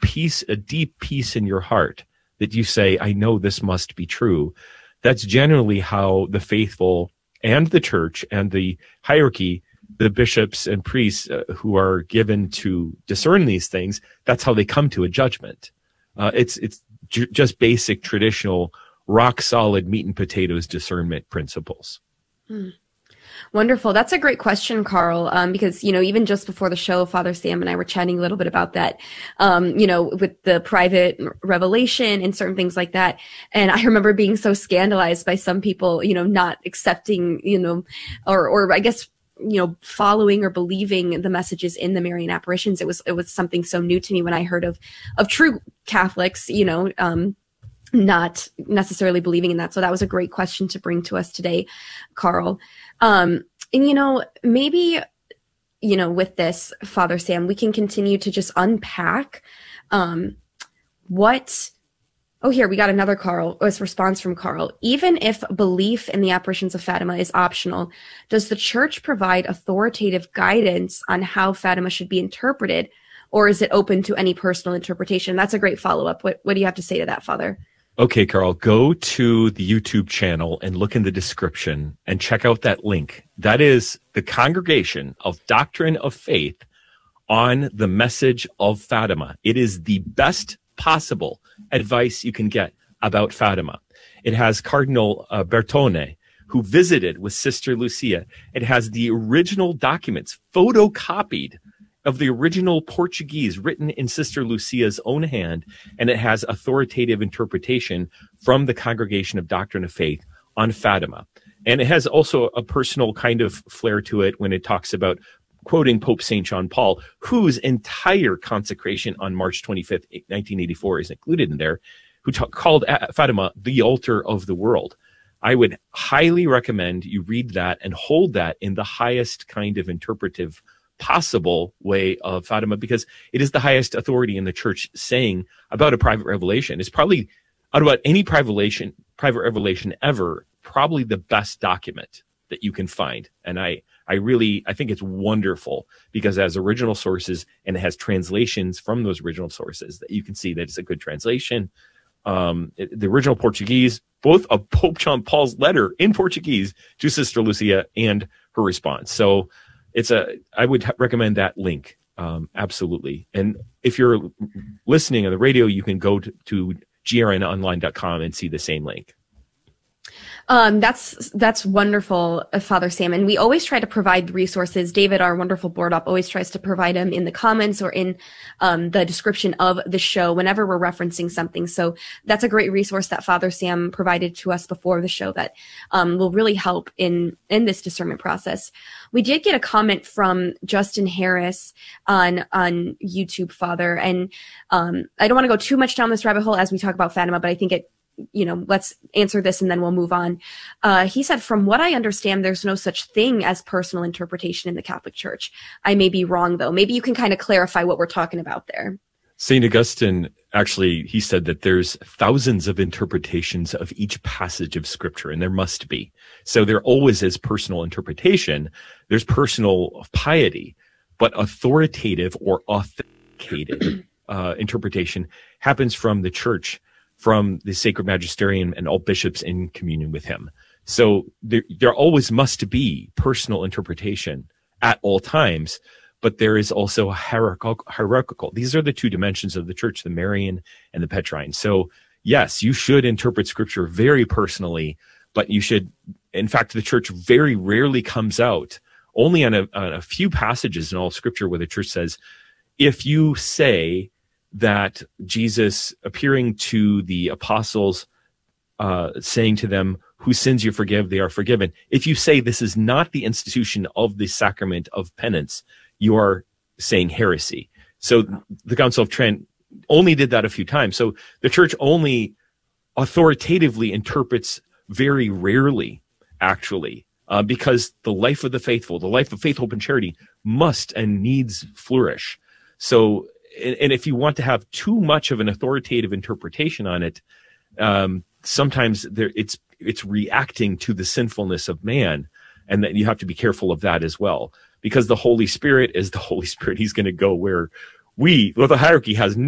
peace, a deep peace in your heart that you say, I know this must be true. That's generally how the faithful and the church and the hierarchy, the bishops and priests who are given to discern these things, that's how they come to a judgment. It's just basic, traditional, rock-solid meat and potatoes discernment principles. Wonderful. That's a great question, Carl, because, even just before the show, Father Sam and I were chatting a little bit about that, with the private revelation and certain things like that. And I remember being so scandalized by some people, not accepting, or I guess, following or believing the messages in the Marian apparitions. It was something so new to me when I heard of true Catholics, not necessarily believing in that. So that was a great question to bring to us today, Carl. And, maybe, with this, Father Sam, we can continue to just unpack, here, we got another response from Carl. Even if belief in the apparitions of Fatima is optional, does the church provide authoritative guidance on how Fatima should be interpreted, or is it open to any personal interpretation? That's a great follow-up. What do you have to say to that, Father? Okay, Carl, go to the YouTube channel and look in the description and check out that link. That is the Congregation of Doctrine of Faith on the message of Fatima. It is the best possible advice you can get about Fatima. It has Cardinal Bertone, who visited with Sister Lucia. It has the original documents photocopied of the original Portuguese written in Sister Lucia's own hand, and it has authoritative interpretation from the Congregation of Doctrine of Faith on Fatima. And it has also a personal kind of flair to it when it talks about quoting Pope St. John Paul, whose entire consecration on March 25th, 1984 is included in there, who called Fatima the altar of the world. I would highly recommend you read that and hold that in the highest kind of interpretive possible way of Fatima, because it is the highest authority in the church saying about a private revelation. It's probably, out about any private revelation ever, probably the best document that you can find. And I think it's wonderful because it has original sources and it has translations from those original sources that you can see that it's a good translation. The original Portuguese, both of Pope John Paul's letter in Portuguese to Sister Lucia and her response. So I would recommend that link. Absolutely. And if you're listening on the radio, you can go to grnonline.com and see the same link. That's wonderful, Father Sam. And we always try to provide resources. David, our wonderful board op, always tries to provide them in the comments or in the description of the show whenever we're referencing something. So that's a great resource that Father Sam provided to us before the show that will really help in this discernment process. We did get a comment from Justin Harris on YouTube, Father. And I don't want to go too much down this rabbit hole as we talk about Fatima, but I think let's answer this and then we'll move on. He said, from what I understand, there's no such thing as personal interpretation in the Catholic Church. I may be wrong, though. Maybe you can kind of clarify what we're talking about there. St. Augustine, actually, he said that there's thousands of interpretations of each passage of Scripture, and there must be. So there always is personal interpretation. There's personal piety, but authoritative or authenticated interpretation happens from the Church, from the sacred magisterium and all bishops in communion with him. So there always must be personal interpretation at all times, but there is also hierarchical. These are the two dimensions of the church, the Marian and the Petrine. So yes, you should interpret Scripture very personally, but you should, in fact, the church very rarely comes out, only on a few passages in all Scripture where the church says, if you say that Jesus appearing to the apostles, saying to them, whose sins you forgive, they are forgiven. If you say this is not the institution of the sacrament of penance, you are saying heresy. So the Council of Trent only did that a few times. So the church only authoritatively interprets very rarely, actually, because the life of the faithful, the life of faith, hope, and charity must and needs flourish. So, and if you want to have too much of an authoritative interpretation on it, sometimes it's reacting to the sinfulness of man, and that you have to be careful of that as well. Because the Holy Spirit is the Holy Spirit. He's going to go where the hierarchy has